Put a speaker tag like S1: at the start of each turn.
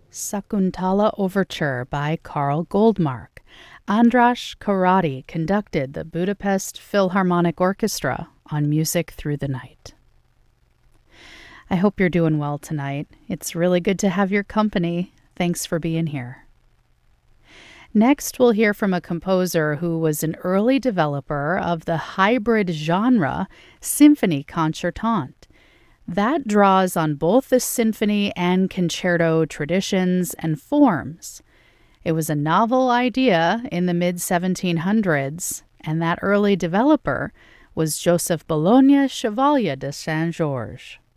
S1: Sakuntala Overture by Karl Goldmark. Andras Karate conducted the Budapest Philharmonic Orchestra on Music Through the Night. I hope you're doing well tonight. It's really good to have your company. Thanks for being here. Next, we'll hear from a composer who was an early developer of the hybrid genre symphony concertante. That draws on both the symphony and concerto traditions and forms. It was a novel idea in the mid-1700s, and that early developer was Joseph Bologna Chevalier de Saint-Georges.